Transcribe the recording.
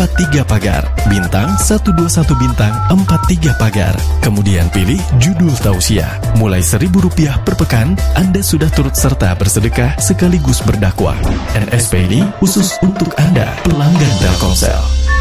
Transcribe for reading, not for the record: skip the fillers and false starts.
43 pagar, bintang 121 bintang 43 pagar. Kemudian pilih judul tausiah. Mulai Rp1.000 per pekan, Anda sudah turut serta bersedekah sekaligus berdakwah. NSP ini khusus untuk Anda, pelanggan Telkomsel.